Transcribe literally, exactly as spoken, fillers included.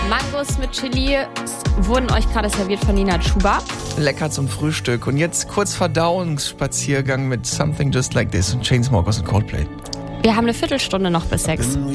Mangos mit Chili wurden euch gerade serviert von Nina Chuba. Lecker zum Frühstück. Und jetzt kurz Verdauungsspaziergang mit Something Just Like This und Chainsmokers und Coldplay. Wir haben eine Viertelstunde noch bis sechs.